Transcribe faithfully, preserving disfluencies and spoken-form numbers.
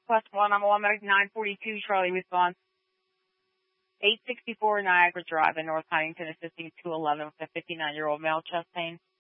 Request one, I'm one medic nine forty-two, Charlie response. eight sixty-four Niagara Drive in North Huntington, assisting two eleven with a fifty-nine-year-old male chest pain.